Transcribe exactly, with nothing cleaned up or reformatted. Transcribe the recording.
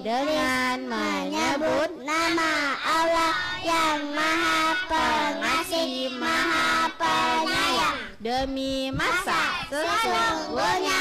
dengan menyebut nama Allah yang Maha Pengasih, Maha Penyayang. Demi masa sesungguhnya